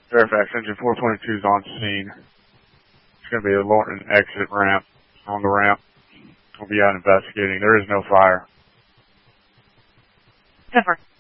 Fairfax Engine 422 is on scene. It's going to be a Lorton exit ramp on the ramp. We'll be out investigating. There is no fire. 10-4.